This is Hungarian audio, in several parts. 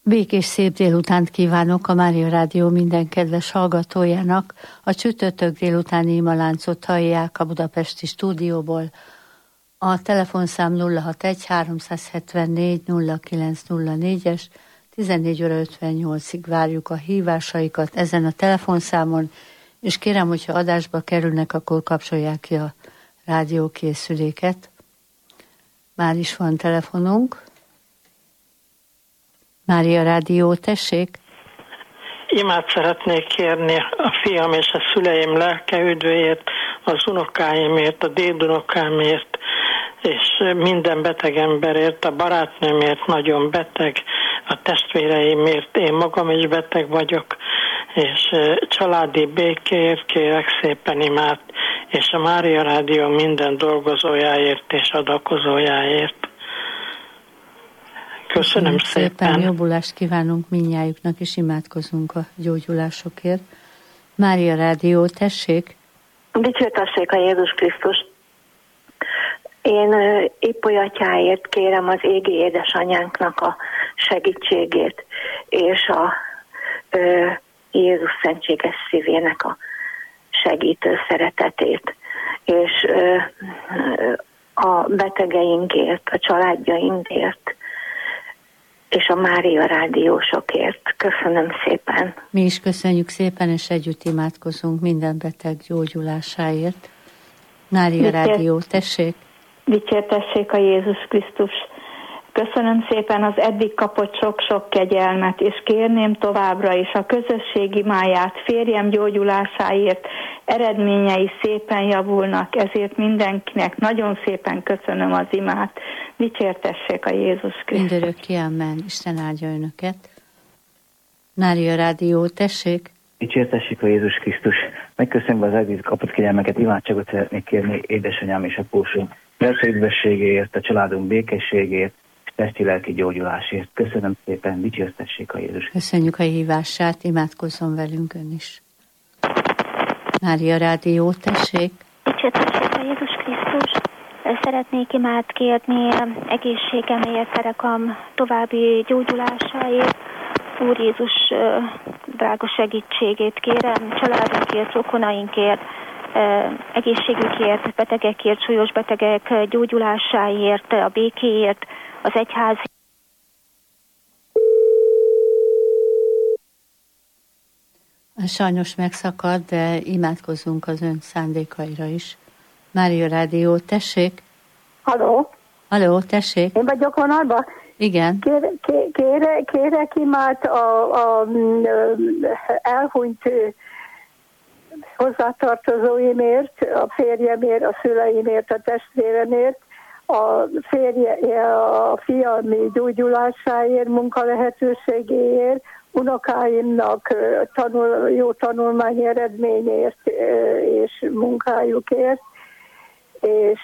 Békés szép délutánt kívánok a Mária Rádió minden kedves hallgatójának. A csütörtök délutáni imaláncot hallják a budapesti stúdióból. A telefonszám 061-374-0904-es, 14 óra 58-ig várjuk a hívásaikat ezen a telefonszámon, és kérem, hogyha adásba kerülnek, akkor kapcsolják ki a rádiókészüléket. Már is van telefonunk. Mária Rádió, tessék! Imát szeretnék kérni a fiam és a szüleim lelke üdvéért, az unokáimért, a dédunokámért, és minden beteg emberért, a barátnőmért nagyon beteg, a testvéreimért, én magam is beteg vagyok, és családi békéért kérek szépen imát, és a Mária Rádió minden dolgozójáért és adakozójáért. Köszönöm szépen. Jobbulást kívánunk mindnyájuknak, és imádkozunk a gyógyulásokért. Mária Rádió, tessék! Dicsértessék a Jézus Krisztus! Én Ipolyatjáért kérem az égi édesanyánknak a segítségét, és a Jézus szentséges szívének a segítő szeretetét, és a betegeinkért, a családjainkért, és a Mária Rádiósokért. Köszönöm szépen. Mi is köszönjük szépen, és együtt imádkozunk minden beteg gyógyulásáért. Mária Rádió, tessék! Dicsértessék a Jézus Krisztus! Köszönöm szépen az eddig kapott sok-sok kegyelmet, és kérném továbbra is a közösség imáját, férjem gyógyulásáért, eredményei szépen javulnak, ezért mindenkinek nagyon szépen köszönöm az imát. Dicsértessék a Jézus Krisztus! Mindörökké, amen. Isten áldja önöket. Mária Rádió, tessék! Dicsértessék a Jézus Krisztus! Megköszönöm az eddig kapott kegyelmeket, imádságot szeretnék kérni édesanyám és apósom lelki üdvösségéért, a családunk békességért, testi-lelki gyógyulásért. Köszönöm szépen, dicsértessék a Jézus. Köszönjük a hívását, imádkozzon velünk ön is. Mária Rádió, tessék! Dicsértessék a Jézus Krisztus! Szeretnék imát kérni egészségemért, terekam további gyógyulásáért. Úr Jézus drága segítségét kérem, családunkért, rokonainkért, egészségükért, betegekért, súlyos betegek gyógyulásáért, a békéért, az egyház. Sajnos megszakad, de imádkozzunk az ön szándékaira is. Mária Rádió, tessék! Halló? Halló, tessék! Én vagyok vonalban? Igen. Kérek imát a elhunyt hozzátartozóimért, a férjemért, a szüleimért, a testvéremért, a fiam gyógyulásáért, munkalehetőségéért, unokáimnak jó tanulmányi eredményért és munkájukért, és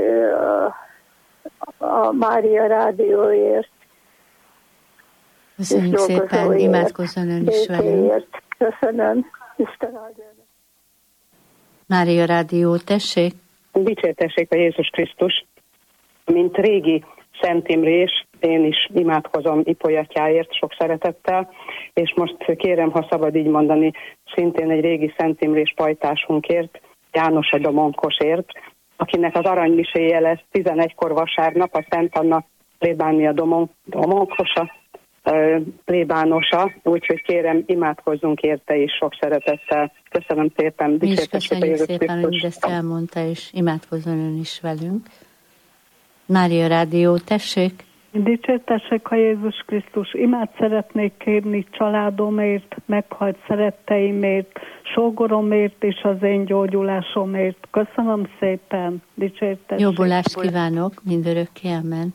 a Mária Rádióért. Köszönjük szépen, imádkozzon ön is velünk. Köszönöm, Isten áldja. Mária Rádió, tessék! Dicsértessék a Jézus Krisztus! Mint régi Szent Imrés, én is imádkozom Ipolyatjáért sok szeretettel, és most kérem, ha szabad így mondani, szintén egy régi Szent Imrés pajtásunkért, János a Domonkosért, akinek az aranymiséje lesz 11-kor vasárnap, a Szent Anna plébánia Domonkosa, plébánosa, úgyhogy kérem, imádkozzunk érte is sok szeretettel. Köszönöm szépen. Mi is köszönjük szépen, hogy mindezt elmondta, és imádkozzon ön is velünk. Mária Rádió, tessék! Dicsértessék a Jézus Krisztus! Imát szeretnék kérni családomért, meghalt szeretteimért, sógoromért és az én gyógyulásomért. Köszönöm szépen! Dicsértessék! Jobbulást kívánok, mindörökké, amen.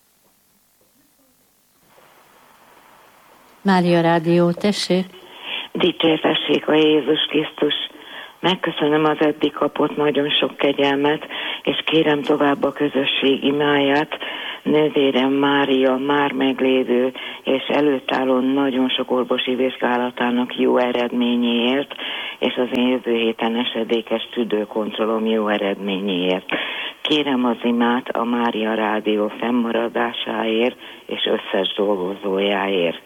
Mária Rádió, tessék! Dicsértessék a Jézus Krisztus! Megköszönöm az eddig kapott nagyon sok kegyelmet, és kérem tovább a közösség imáját, nővérem Mária már meglévő és előtálló nagyon sok orvosi vizsgálatának jó eredményéért, és az én jövő héten esedékes tüdőkontrollom jó eredményéért. Kérem az imát a Mária Rádió fennmaradásáért és összes dolgozójáért.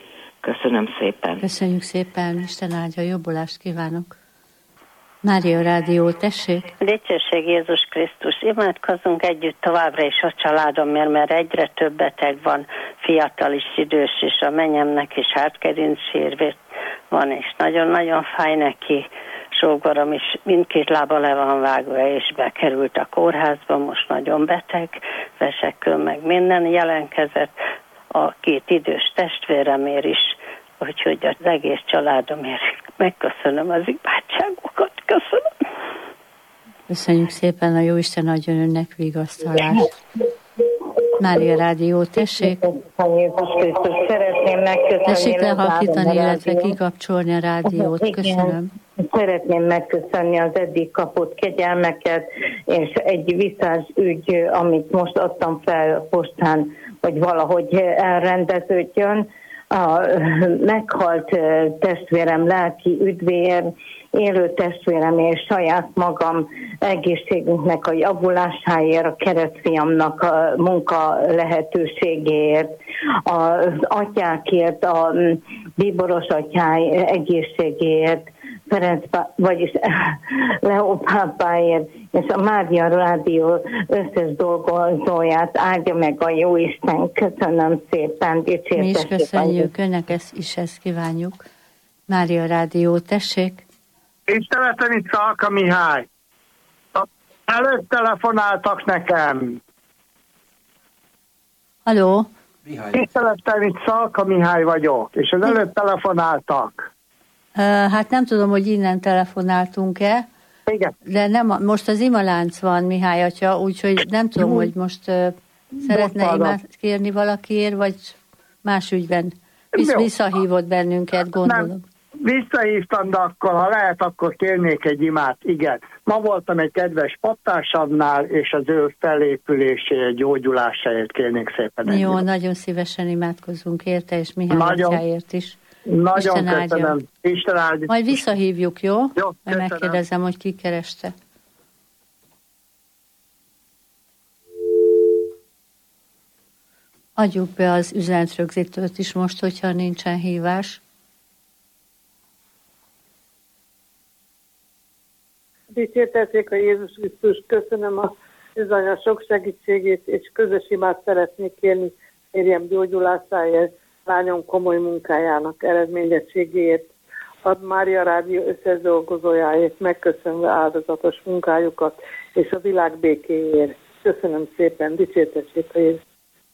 Köszönöm szépen. Köszönjük szépen, Isten áldja, jobbulást kívánok. Mária Rádió, tessék! Dicsőség Jézus Krisztus! Imádkozzunk együtt továbbra is a családomért, mert egyre több beteg van, fiatal is, idős is, a menyemnek is hátgerincsérvét van, és nagyon-nagyon fáj neki. Sógorom is mindkét lába le van vágva, és bekerült a kórházba, most nagyon beteg, vesekül meg minden jelentkezett, a két idős testvéremért is, úgyhogy az egész családomért megköszönöm az imádságokat. Köszönöm. Köszönjük szépen, a Jóisten adjon önnek vigasztalást. Mária Rádió, tessék! Szeretném megköszönni. Tessék lehalkítani, illetve kikapcsolni a rádiót. Köszönöm. Szeretném megköszönni az eddig kapott kegyelmeket, és egy visszás ügy, amit most adtam fel postán, hogy valahogy elrendeződjön. A meghalt testvérem lelki üdvéért, élő testvérem és saját magam egészségünknek a javulásáért, a keresztfiamnak a munka lehetőségéért, az atyákért, a bíboros atyáj egészségéért, Ferenc, vagyis Leó pápáért, és a Mária Rádió összes dolgozóját áldja meg a Jóisten. Köszönöm szépen, dicsértessék. Mi is köszönjük, önnek ezt kívánjuk. Mária Rádió, tessék! Tiszteletem, itt Szalka Mihály. Előtt telefonáltak nekem. Halló? Tiszteletem, itt Szalka Mihály vagyok, és az előtt telefonáltak. Hát nem tudom, hogy innen telefonáltunk-e, igen. De nem, most az imalánc van, Mihály atya, úgyhogy nem tudom, hogy most szeretne imát kérni valakiért, vagy más ügyben. Visszahívott bennünket, gondolom. Nem. Visszahívtam, de akkor, ha lehet, akkor kérnék egy imát, igen. Ma voltam egy kedves pattársamnál, és az ő felépüléséért, gyógyulásáért kérnék szépen. Jó, nagyon szívesen imádkozunk érte, és Mihály atyáért is. Nagyon köszönöm. Isten áldja. Majd visszahívjuk, jó? Jó, majd megkérdezem, hogy ki kereste. Adjuk be az üzenetrögzítőt is most, hogyha nincsen hívás. Dicsértessék a Jézus Krisztus, köszönöm a bizonyos sok segítségét, és közös imát szeretnék kérni férjem gyógyulásáért, lányom komoly munkájának eredményességéért, a Mária Rádió összes dolgozójáért, megköszönve áldozatos munkájukat, és a világ békéért. Köszönöm szépen, dicsértessék a Jézus.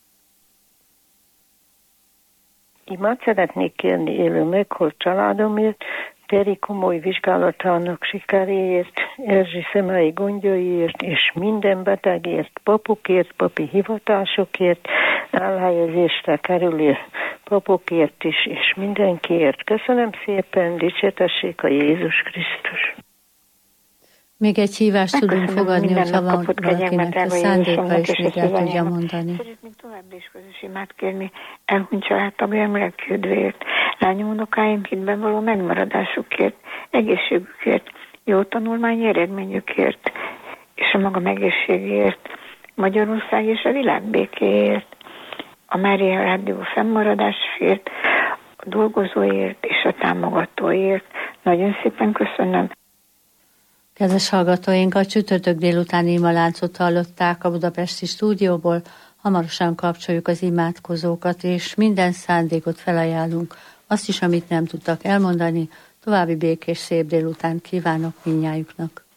Imát szeretnék kérni élő meghalt családomért, Teri komoly vizsgálatának sikeréért, Erzsi személyi gondjaiért, és minden betegért, papokért, papi hivatásokért, elhelyezésre kerülő papokért is, és mindenkiért. Köszönöm szépen, dicsértessék a Jézus Krisztus. Még egy hívást tudunk fogadni, hogyha van valakinek a szándéka, és még el tudja mondani. Szeretnék továbbra is közös imát kérni elhunyt családtagjaim lelkiüdvéért, lányom unokáimként való megmaradásukért, egészségükért, jó tanulmányi eredményükért, és a magam egészségért, Magyarország és a világ békéért, a Mária Rádió fennmaradásáért, a dolgozóért és a támogatóért. Nagyon szépen köszönöm. Kedves hallgatóink, a csütörtök délutáni imaláncot hallották a budapesti stúdióból. Hamarosan kapcsoljuk az imádkozókat, és minden szándékot felajánlunk, azt is, amit nem tudtak elmondani. További békés, szép délután kívánok mindnyájuknak.